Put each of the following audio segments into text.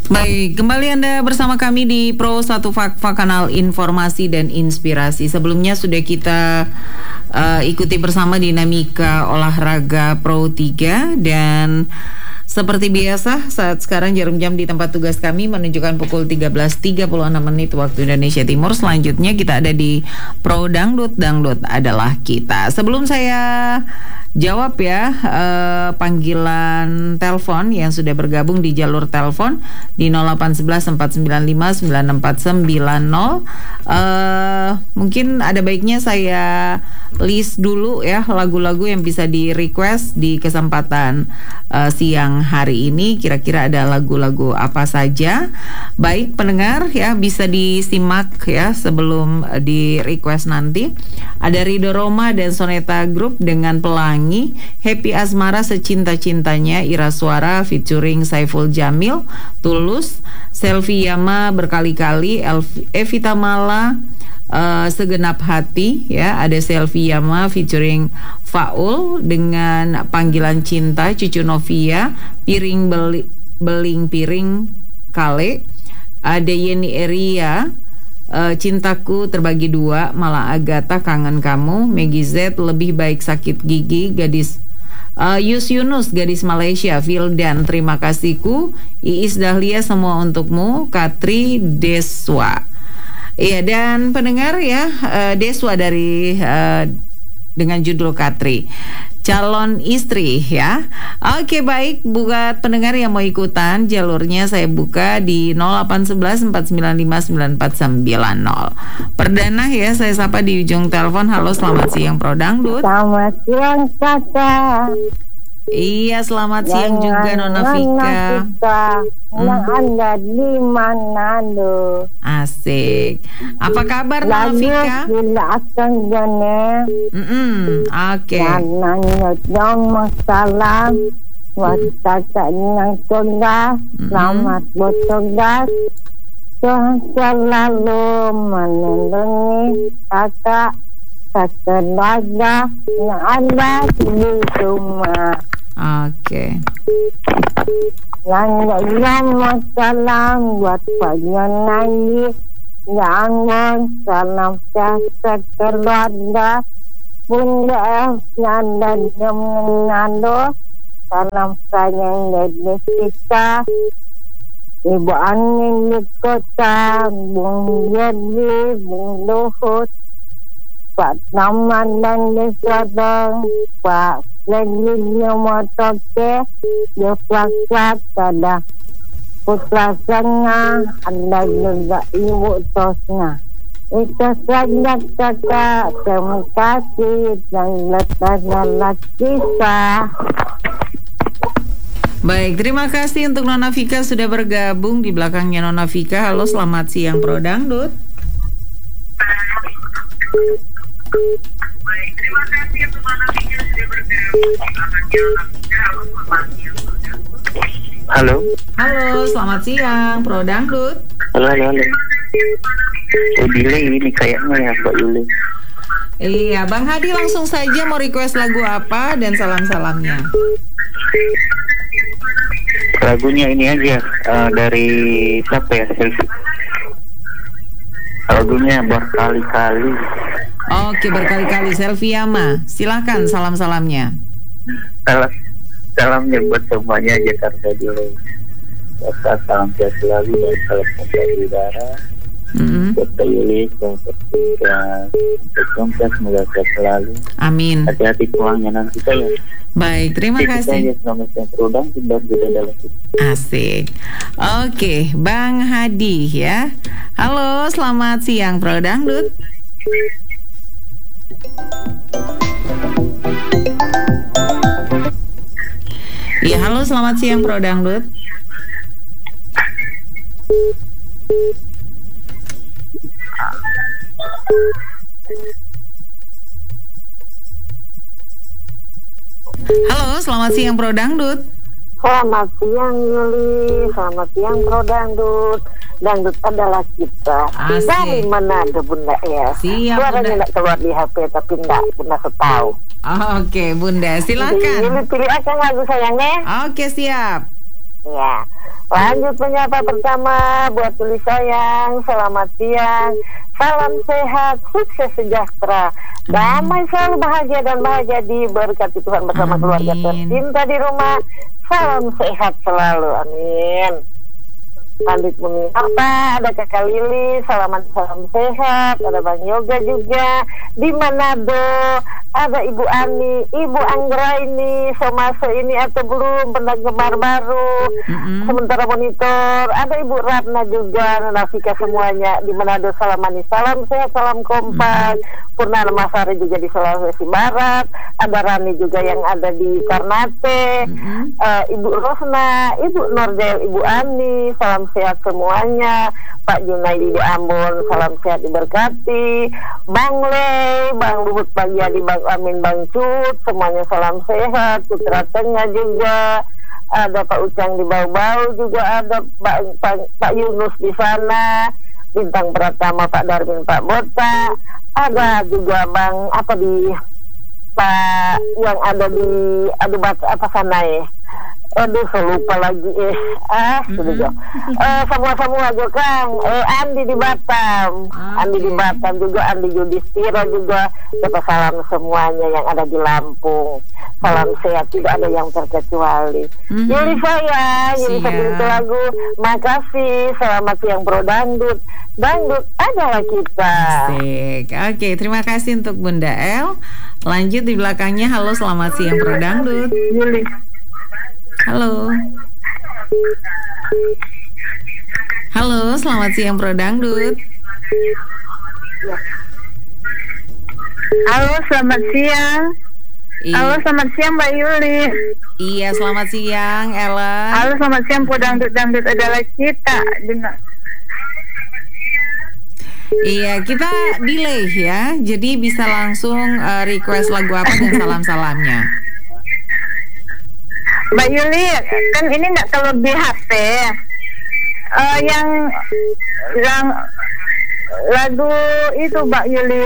Baik, kembali Anda bersama kami di Pro 1 Fakfa, kanal informasi dan inspirasi. Sebelumnya sudah kita ikuti bersama dinamika olahraga Pro 3 dan seperti biasa saat sekarang jarum jam di tempat tugas kami menunjukkan pukul 13.36 menit waktu Indonesia Timur. Selanjutnya kita ada di Pro Dangdut, Dangdut adalah kita. Sebelum saya jawab ya panggilan telepon yang sudah bergabung di jalur telepon di 0811 495 9490. Mungkin ada baiknya saya list dulu ya lagu-lagu yang bisa di request di kesempatan siang hari ini. Kira-kira ada lagu-lagu apa saja? Baik pendengar ya, bisa disimak ya sebelum di request nanti. Ada Ridho Roma dan Soneta Group dengan Pelangi, Happy Asmara Secinta-Cintanya Ira Suara featuring Saiful Jamil, Tulus, Selvi Yama Berkali-kali, Evita Mala Segenap Hati ya, ada Selvi Yama featuring Faul dengan Panggilan Cinta, Cucu Novia, Beling Piring Kale, ada Yeni Eria, Cintaku Terbagi Dua, Malah Agatha Kangen Kamu, Meggy Z Lebih Baik Sakit Gigi, Gadis Yus Yunus Gadis Malaysia, Vildan Terima Kasihku, Iis Dahlia Semua Untukmu, Katri Deswa. Iya, dan pendengar ya, Deswa dari dengan judul Katri, calon istri ya. Oke, baik, buat pendengar yang mau ikutan, jalurnya saya buka di 0811 495 9490. Perdana ya, saya sapa di ujung telepon. Halo, selamat siang Pro Dangdut. Selamat siang kakak. Iya, selamat siang juga Nona Vika. Yang Anda di Manado. Asik. Apa kabar Nona Vika? Bila akan jane. Oke. Nanya dong masalah. Wasaka yang cerdas. Selamat bercerdas. Tuhan selalu melindungi kakak. Keluarga yang ada di rumah. Oke. Yang masalah buat penyanyi, jangan salam jasa keluarga. Bunda yang ada di Manado, salam sayang dari kita. Ibu Ani di kota, Bung Jadi, Bung Luhut, Pak Taman dan Desadong, Pak Leginya Motoke, Yoflak ada Putra Sengah, ada juga Ibu Tosnya. Itu saja kakak, terima kasih dan letaklah kisah. Baik, terima kasih untuk Nona Vika sudah bergabung. Di belakangnya Nona Vika. Halo, selamat siang Pro Dangdut. Baik, terima kasih untuk Nona Vika sudah bergabung. Halo. Halo, selamat siang Pro Dangdut. Halo. Delay ini kayaknya ya Mbak Yuli. Iya, Bang Hadi langsung saja mau request lagu apa dan salam-salamnya. Lagunya ini aja dari siapa ya? Lagunya Berkali-kali. Oke, Berkali-kali Selvi Yama. Silakan salam-salamnya. Salamnya buat semuanya Jakarta dulu. Salam sehat selalu dan salam sehat udara. Buat Mbak Yuli, untuk semoga sehat selalu. Amin. Hati-hati pulangnya nanti saya. Baik, terima kasih. Asik. Oke, Bang Hadi ya. Halo, selamat siang Pro Dangdut. Iya, halo, selamat siang Pro Dangdut. Halo, selamat siang Pro Dangdut. Selamat siang Yuli, selamat siang Pro Dangdut. Dangdut adalah kita. Asik. Dari Manado Bunda ya. Siap, Suaranya Bunda. tidak keluar di HP tapi tidak pernah tahu. Oke, Bunda, silakan. Yuli pilih aja lagu sayangnya. Oke, siap. Ya, Lanjut menyapa pertama buat tulis sayang, selamat siang, salam sehat, sukses sejahtera, damai selalu, bahagia dan bahagia diberkati Tuhan bersama keluarga tercinta di rumah. Salam sehat selalu, amin. Lanjut menyapa ada Kakak Lili, salam sehat, ada Bang Yoga juga di Manado, ada Ibu Ani, Ibu Anggra ini Somaso ini atau belum penggemar baru. Sementara monitor ada Ibu Ratna juga, Nafika semuanya di Manado, salam manis, salam sehat, salam kompak. Purnama Masari juga di Sulawesi Barat, ada Rani juga yang ada di Ternate, Ibu Rosna, Ibu Nordel, Ibu Ani, salam sehat semuanya. Pak Junaidi di Ambon, salam sehat diberkati. Bang Le, Bang Luhut, Pak Yadi, Bang Amin, Bang Cut, semuanya salam sehat. Putra Tengah juga ada, Pak Ucang di Bau-Bau juga ada, Pak Yunus di sana, Bintang Pratama, Pak Darmin, Pak Bota, ada juga Bang apa di Pak yang ada di apa sana ya. Aduh, saya lupa lagi semua juga Kang. Andi di Batam, Andi di Batam juga, Andi Yudhistira juga. Kita salam semuanya yang ada di Lampung. Salam sehat, tidak ada yang terkecuali. Yuli saya, Yuli sebelum lagu. Makasih, selamat siang Pro Dangdut. Dangdut adalah kita. Asik. Oke, terima kasih untuk Bunda El. Lanjut di belakangnya. Halo, selamat siang Pro Dangdut. Yuli. Halo. Halo, selamat siang Pro Dangdut. Halo, selamat siang. Halo, selamat siang Mbak Yuli. Iya, selamat siang Ella. Halo, selamat siang Pro Dangdut. Dangdut adalah kita. Iya, kita delay ya. Jadi bisa langsung request lagu apa dan salam-salamnya. Mbak Yuli, kan ini nggak keluar di HP. Yang lagu itu Mbak Yuli,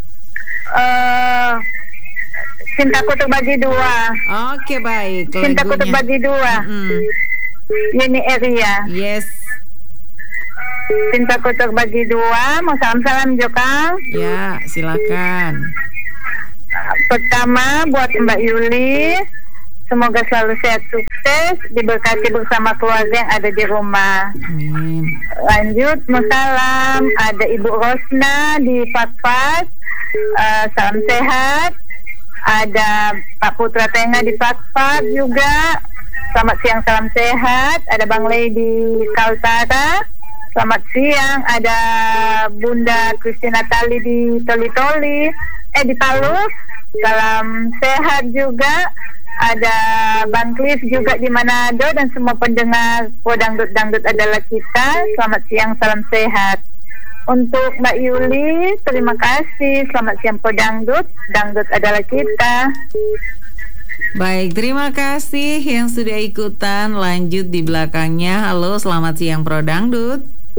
Cintaku Terbagi Dua. Oke, baik. Cintaku Terbagi Dua. Ini Eria. Yes. Cintaku Terbagi Dua. Mau salam-salam juga. Ya, silakan. Pertama buat Mbak Yuli, semoga selalu sehat, sukses, diberkati bersama keluarga yang ada di rumah. Amin. Lanjut, mau salam ada Ibu Rosna di Fakfak, salam sehat. Ada Pak Putra Tengah di Fakfak juga, selamat siang, salam sehat. Ada Bang Lei di Kaltara, selamat siang. Ada Bunda Christina Tali di Toli-Toli, di Palu, salam sehat juga. Ada Bang Cliff juga di Manado dan semua pendengar Dangdut adalah kita. Selamat siang, salam sehat. Untuk Mbak Yuli, terima kasih. Selamat siang Dangdut. Dangdut adalah kita. Baik, terima kasih yang sudah ikutan. Lanjut di belakangnya. Halo, selamat siang Pro Dangdut.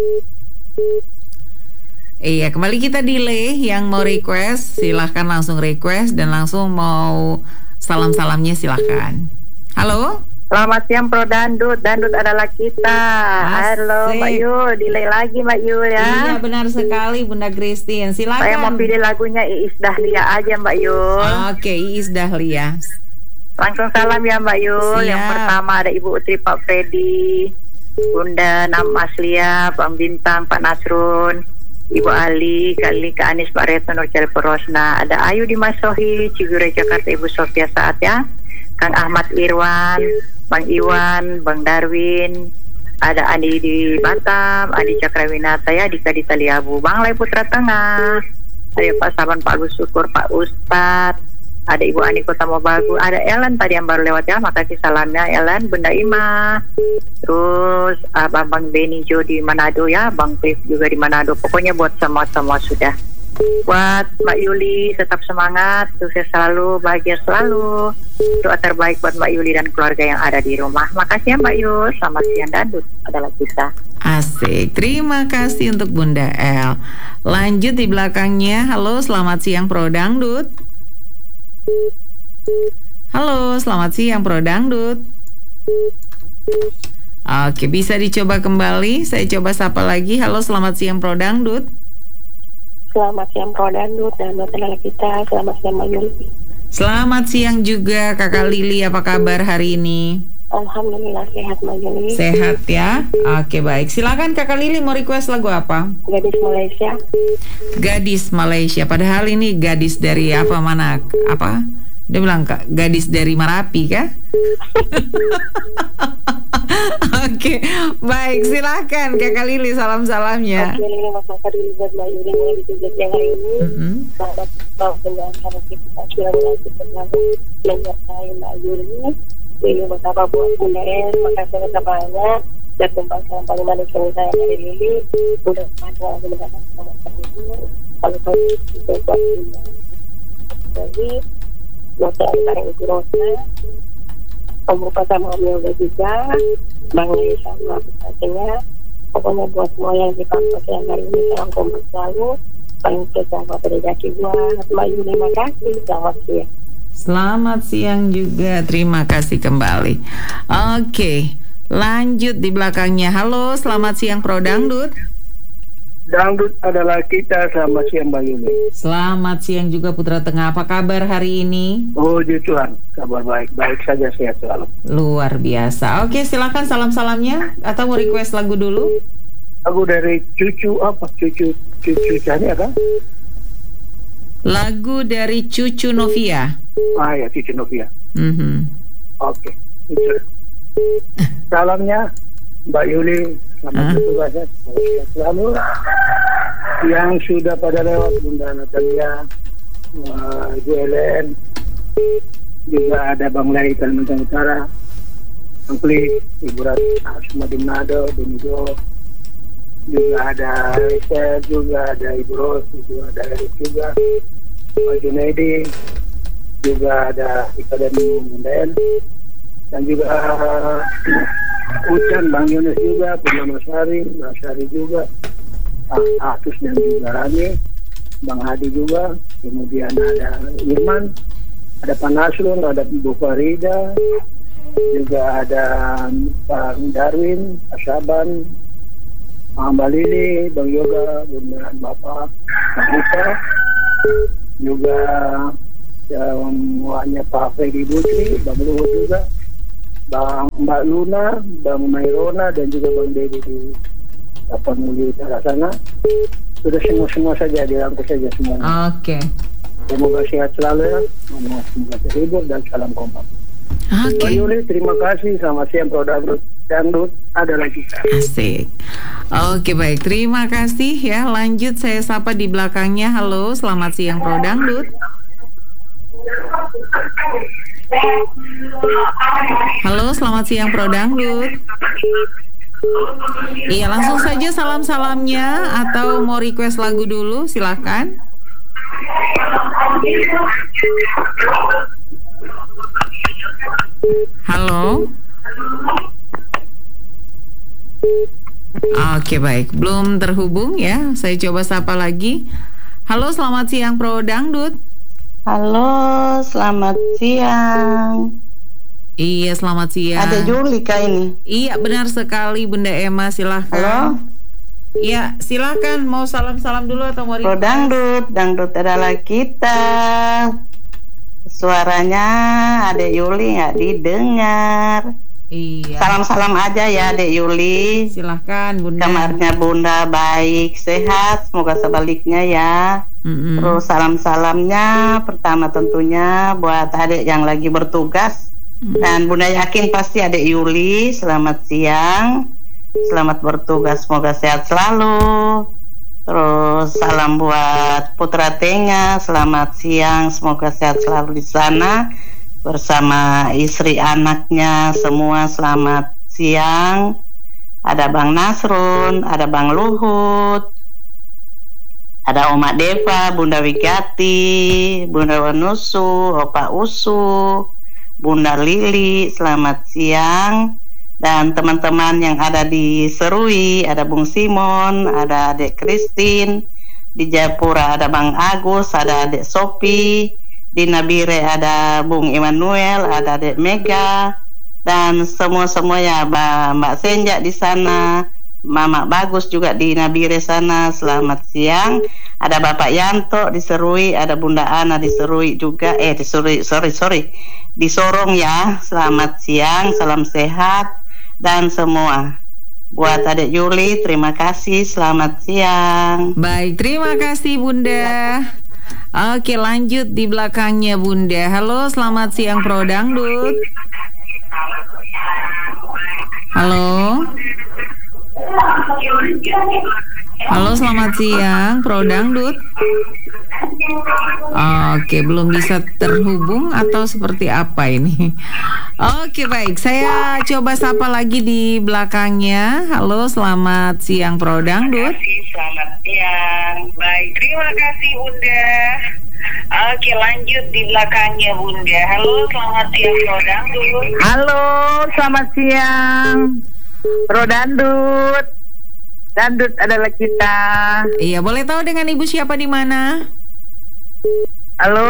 Iya, kembali kita delay. Yang mau request, silahkan langsung request. Dan langsung mau salam-salamnya silahkan. Halo. Selamat siang Pro Dangdut. Dangdut adalah kita. Halo Mbak Yul, delay lagi Mbak Yul ya. Iya, benar sekali Bunda Christine. Silakan. Saya mau pilih lagunya Iis Dahlia aja Mbak Yul. Oke, Iis Dahlia. Langsung salam ya Mbak Yul. Siap. Yang pertama ada Ibu Utri, Pak Freddy, Bunda Nam Aslia, Bang Bintang, Pak Nasrun, Ibu Ali, Kak Anis, Pak Retno, Nur Rosna. Ada Ayu di Masohi, Cigure Jakarta, Ibu Sofia Saat ya, Kang Ahmad Irwan, Bang Iwan, Bang Darwin, ada Andi di Batam, Adi Cakrawinata ya, Dika di Taliabu, Bang Lai Putra Tengah, ada Pak Saban, Pak Gus Syukur, Pak Ustadz, ada Ibu Ani Kota Mobagu, ada Ellen tadi yang baru lewat ya, makasih salamnya Ellen, Bunda Ima, terus Bang Beni Jo di Manado ya, Bang Cliff juga di Manado, pokoknya buat semua sudah. Buat Mbak Yuli tetap semangat, sukses selalu, bahagia selalu. Doa terbaik buat Mbak Yuli dan keluarga yang ada di rumah. Makasih ya Mbak Yul, selamat siang Dangdut adalah kita. Asik, terima kasih untuk Bunda El. Lanjut di belakangnya. Halo, selamat siang Pro Dangdut. Halo, selamat siang Pro Dangdut. Oke, bisa dicoba kembali. Saya coba sapa lagi. Halo, selamat siang Pro Dangdut. Selamat siang Pro Dangdut dan tenaga kita. Selamat siang Mbak Yuli. Selamat siang juga Kakak Lili. Apa kabar hari ini? Alhamdulillah sehat Mbak Yuli. Sehat ya. Oke, baik. Silakan Kakak Lili, mau request lagu apa? Gadis Malaysia. Gadis Malaysia. Padahal ini gadis dari apa mana? Apa? Dia bilang gadis dari Merapi kah? Oke, baik. Silakan Kakak Lili, salam-salamnya. Oke, ini masyarakat dulu buat Mbak Yuli yang ditugas yang hari ini. Selamat menjalankan kita sudah mulai selalu menyertai Mbak Yuli. Ini betapa buat Bunda makasih banyak dan tumpahkan paling manis yang saya dari Lili. Mudah-mudahan selalu mendapat sama terhibur. Kalau kau itu buat Bunda. Jadi, Nosa Taring Ibu Rosa, Om Rupa sama Om Yoga juga, Bang Lei sama pesatnya. Pokoknya buat semua yang di kampus yang hari ini salam kompak selalu. Paling bersama Pedajaki buat Mbak Yuli, terima kasih. Selamat siang. Selamat siang juga, terima kasih kembali. Oke, lanjut di belakangnya. Halo, selamat siang Pro Dangdut. Dangdut adalah kita. Selamat siang Mbak Yuli. Selamat siang juga Putra Tengah. Apa kabar hari ini? Puji Tuhan, kabar baik. Baik saja, sehat selalu. Luar biasa. Oke, silakan salam-salamnya atau mau request lagu dulu? Lagu dari cucu apa? Cucu Cahaya kan? Lagu dari Cucu Novia. Ah ya, Cucu Novia. Oke. Salamnya Mbak Yuli, selamat bertugas ya, sehat selalu. Yang sudah pada lewat Bunda Natalia, JLN, juga ada Bang Lei Kalimantan Utara, Bang Klik, Ibu Ratna, semua di Manado, Benigo, juga ada Esther, juga ada Ibu Ros, juga ada Erik juga, Pak Junaidi, juga ada Ika dan Munden, dan juga Ucan, Bang Yunus juga, Bunda Masari, Mbak Sari juga, Atus dan juga Rani, Bang Hadi juga, kemudian ada Irman, ada Pak Nasrun, ada Ibu Farida, juga ada Pak Darwin, Pak Saban, Mbak Lili, Bang Yoga, Bunda Bapak, Bang Ika, juga semuanya Pak Freddy Butri, Bang Luhut juga, Mbak Luna, Bang Mairona, dan juga Bang Dedi di Tapanuli Utara sana. Sudah semua saja, dirangkul saja semuanya. Oke. Semoga sehat selalu ya, semoga terhibur dan salam kompak. Mbak Yuli, terima kasih. Selamat siang Pro Dangdut adalah kita. Asik. Oke, baik, terima kasih ya. Lanjut saya sapa di belakangnya. Halo, selamat siang Pro Dangdut. Halo, selamat siang Pro Dangdut. Iya, langsung saja salam-salamnya atau mau request lagu dulu, silakan. Halo. Oke, baik, belum terhubung ya. Saya coba sapa lagi. Halo, selamat siang Pro Dangdut. Halo, selamat siang. Iya, selamat siang. Ada Julika ini. Iya, benar sekali Bunda Emma, silahkan. Halo. Iya, silahkan. Mau salam-salam dulu atau mau Pro Dangdut, Dangdut adalah kita. Suaranya Adek Yuli nggak didengar. Iya. Salam-salam aja ya Adek Yuli. Silahkan Bunda. Kamarnya Bunda baik, sehat. Semoga sebaliknya ya. Terus salam-salamnya pertama tentunya buat adik yang lagi bertugas. Dan Bunda yakin pasti Adek Yuli. Selamat siang, selamat bertugas, semoga sehat selalu. Terus salam buat Putra Tengah, selamat siang, semoga sehat selalu di sana bersama istri anaknya semua. Selamat siang. Ada Bang Nasrun, ada Bang Luhut, ada Oma Deva, Bunda Wigati, Bunda Wanusu, Opa Usu, Bunda Lili, selamat siang. Dan teman-teman yang ada di Serui, ada Bung Simon, ada Adek Christine, di Jayapura ada Bang Agus, ada Adek Sopi, di Nabire ada Bung Emmanuel, ada Adek Mega, dan semua ya Mbak Senja di sana, Mama Bagus juga di Nabire sana. Selamat siang. Ada Bapak Yanto di Serui, ada Bunda Ana di Serui juga. Di Serui, sorry. Di Sorong ya. Selamat siang, salam sehat dan semua. Buat Adik Yuli, terima kasih. Selamat siang. Baik, terima kasih Bunda. Oke, lanjut di belakangnya Bunda. Halo, selamat siang Pro Dangdut. Halo. Halo, selamat siang Pro Dangdut. Oke, belum bisa terhubung atau seperti apa ini? Oke, baik. Saya coba sapa lagi di belakangnya. Halo, selamat siang Pro Dangdut. Selamat siang. Baik, terima kasih Bunda. Oke, lanjut di belakangnya Bunda. Halo, selamat siang Pro Dangdut. Halo, selamat siang Pro Dangdut. Dangdut adalah kita. Iya, boleh tahu dengan Ibu siapa di mana? Halo.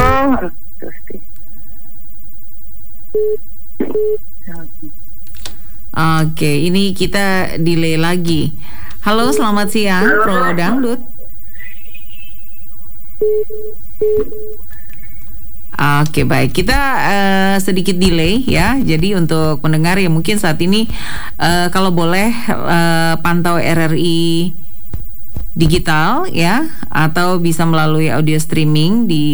Oke, ini kita delay lagi. Halo, selamat siang Pro Dangdut. Oke, baik. Kita sedikit delay ya. Jadi untuk pendengar yang mungkin saat ini kalau boleh pantau RRI digital ya, atau bisa melalui audio streaming di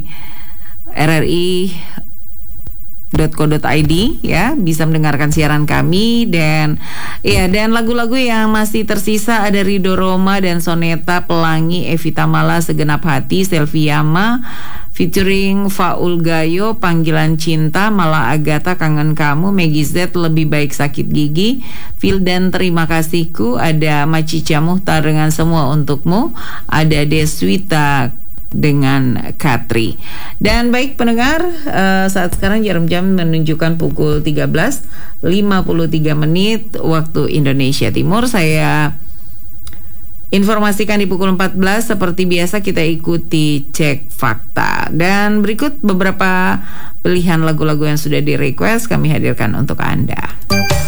rri.co.id ya, bisa mendengarkan siaran kami. Dan lagu-lagu yang masih tersisa ada Ridho Roma dan Soneta Pelangi, Evita Mala Segenap Hati, Selviama featuring Faul Gayo, Panggilan Cinta, Mala Agatha Kangen Kamu, Maggie Z Lebih Baik Sakit Gigi, Vildan Terima Kasihku, ada Macica Muhtar dengan Semua Untukmu, ada Deswita dengan Katri. Dan baik pendengar, saat sekarang jam menunjukkan pukul 13.53 menit waktu Indonesia Timur. Saya informasikan di pukul 14 seperti biasa kita ikuti cek fakta. Dan berikut beberapa pilihan lagu-lagu yang sudah di request kami hadirkan untuk Anda.